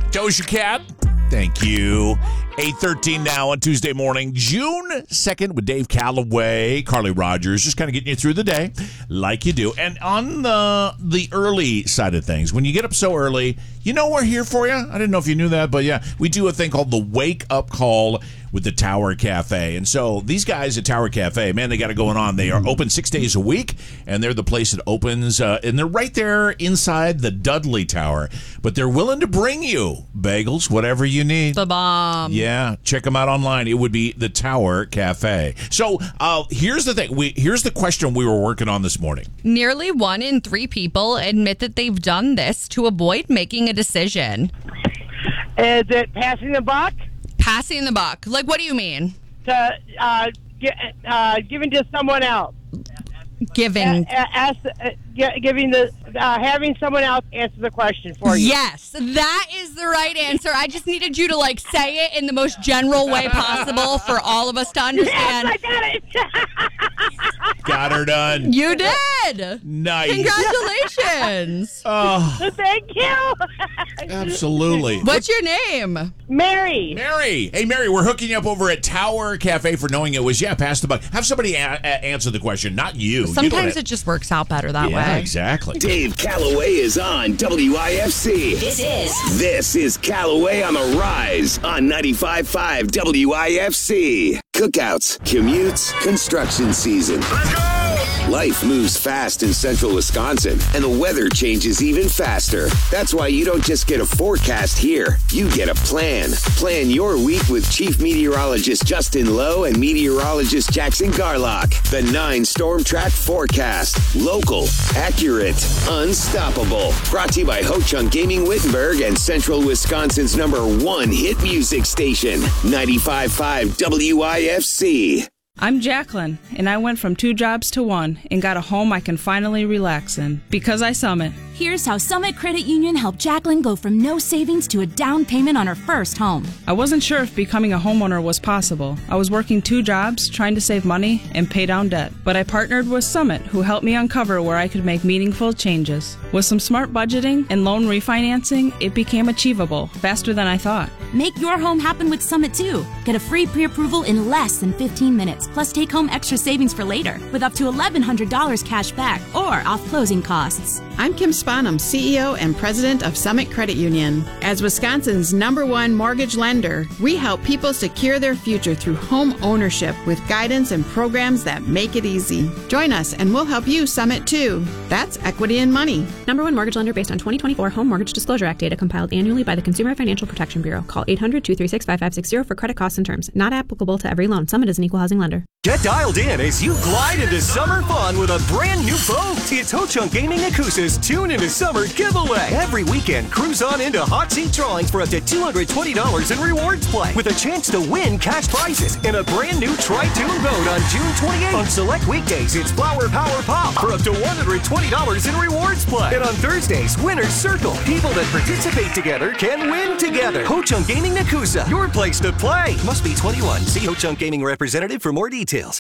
Doja Cat. Thank you. 8:13 now on Tuesday morning, June 2nd with Dave Calloway, Carly Rogers, just kind of getting you through the day like you do. And on the early side of things, when you get up so early, you know we're here for you. I didn't know if you knew that, but yeah, we do a thing called the Wake Up Call with the Tower Cafe. And so these guys at Tower Cafe, man, they got it going on. They are open 6 days a week, and they're the place that opens, and they're right there inside the Dudley Tower. But they're willing to bring you bagels, whatever you need. The bomb. Yeah, check them out online. It would be the Tower Cafe. So here's the thing. Here's the question we were working on this morning. Nearly 1 in 3 people admit that they've done this to avoid making a decision. Is it passing the buck? Passing the buck. Like, what do you mean? Giving to someone else. Giving. Having someone else answer the question for you. Yes, that is the right answer. I just needed you to, say it in the most general way possible for all of us to understand. Yes, I got it. Got her done. You did. Nice. Congratulations. Oh. Thank you. Absolutely. What's your name? Mary. Mary. Hey, Mary, we're hooking you up over at Tower Cafe for knowing it was, pass the buck. Have somebody answer the question, not you. Sometimes it just works out better that way. Yeah, exactly. Dave Calloway is on WIFC. This is Calloway on the Rise on 95.5 WIFC. Cookouts, commutes, construction season. Let's go! Life moves fast in central Wisconsin, and the weather changes even faster. That's why you don't just get a forecast here. You get a plan. Plan your week with Chief Meteorologist Justin Lowe and Meteorologist Jackson Garlock. The 9 Storm Track Forecast. Local, accurate, unstoppable. Brought to you by Ho-Chunk Gaming Wittenberg and Central Wisconsin's #1 hit music station, 95.5 WIFC. I'm Jacqueline, and I went from 2 jobs to 1 and got a home I can finally relax in because I Summit. Here's how Summit Credit Union helped Jacqueline go from no savings to a down payment on her first home. I wasn't sure if becoming a homeowner was possible. I was working 2 jobs, trying to save money and pay down debt. But I partnered with Summit, who helped me uncover where I could make meaningful changes. With some smart budgeting and loan refinancing, it became achievable faster than I thought. Make your home happen with Summit, too. Get a free pre-approval in less than 15 minutes, plus take home extra savings for later with up to $1,100 cash back or off closing costs. I'm Kim Spanum, CEO and President of Summit Credit Union. As Wisconsin's #1 mortgage lender, we help people secure their future through home ownership with guidance and programs that make it easy. Join us and we'll help you Summit too. That's equity in money. #1 mortgage lender based on 2024 Home Mortgage Disclosure Act data compiled annually by the Consumer Financial Protection Bureau. Call 800-236-5560 for credit costs and terms. Not applicable to every loan. Summit is an equal housing lender. Get dialed in as you glide into summer fun with a brand new boat. It's Ho-Chunk Gaming Nakusa's Tune into Summer giveaway. Every weekend, cruise on into hot seat drawings for up to $220 in rewards play with a chance to win cash prizes in a brand new Tri-Tune boat on June 28th. On select weekdays, it's Flower Power Pop for up to $120 in rewards play. And on Thursdays, Winner's Circle. People that participate together can win together. Ho-Chunk Gaming Nakusa, your place to play. Must be 21. See Ho-Chunk Gaming representative for more details.